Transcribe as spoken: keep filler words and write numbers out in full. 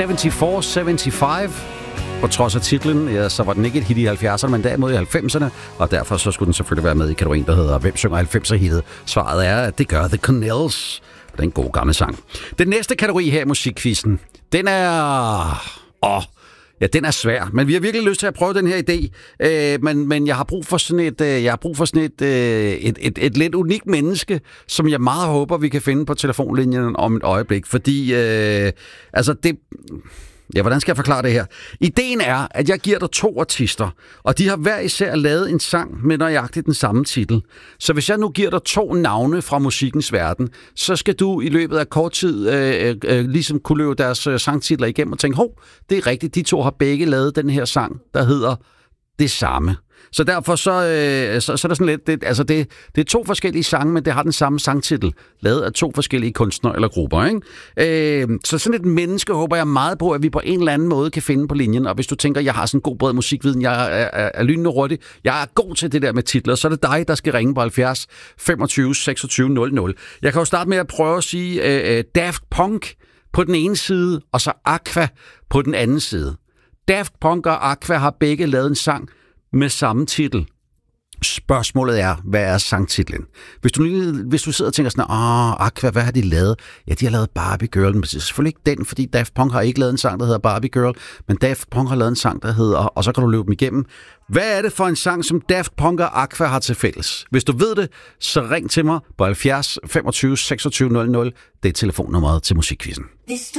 syvoghalvfjerds syvoghalvfems. På trods af titlen, ja, så var den ikke et hit i halvfjerdserne, men derimod i halvfemserne, og derfor så skulle den selvfølgelig være med i kategorien, der hedder Hvem synger halvfemser-hittet? Svaret er, at det gør The Cornells. Det er en god gammel sang. Den næste kategori her i musikquizzen, den er... Åh, ja, den er svær, men vi har virkelig lyst til at prøve den her idé. Øh, men, men jeg har brug for sådan et, øh, jeg har brug for sådan et, øh, et, et, et lidt unikt menneske, som jeg meget håber, vi kan finde på telefonlinjen om et øjeblik. Fordi, øh, altså det... Ja, hvordan skal jeg forklare det her? Ideen er, at jeg giver dig to artister, og de har hver især lavet en sang med nøjagtigt den samme titel. Så hvis jeg nu giver dig to navne fra musikkens verden, så skal du i løbet af kort tid øh, øh, ligesom kunne løbe deres øh, sangtitler igennem og tænke, hov, det er rigtigt, de to har begge lavet den her sang, der hedder det samme. Så derfor så, øh, så, så er der sådan lidt, det, altså det, det er to forskellige sange, men det har den samme sangtitel, lavet af to forskellige kunstnere eller grupper, ikke? Øh, så sådan et menneske håber jeg meget på, at vi på en eller anden måde kan finde på linjen, og hvis du tænker, jeg har sådan en god bred musikviden, jeg er, er, er lynende hurtig, jeg er god til det der med titler, så er det dig, der skal ringe på halvfjerds femogtyve seksogtyve nul nul. Jeg kan jo starte med at prøve at sige øh, Daft Punk på den ene side, og så Aqua på den anden side. Daft Punk og Aqua har begge lavet en sang med samme titel. Spørgsmålet er, hvad er sangtitlen? Hvis du, hvis du sidder og tænker sådan, åh, Aqua, hvad har de lavet? Ja, de har lavet Barbie Girl, men det er selvfølgelig ikke den, fordi Daft Punk har ikke lavet en sang, der hedder Barbie Girl, men Daft Punk har lavet en sang, der hedder, og så kan du løbe dem igennem. Hvad er det for en sang, som Daft Punk og Aqua har til fælles? Hvis du ved det, så ring til mig på halvfjerds femogtyve seksogtyve nul nul. Det er telefonnummeret til musikquizzen.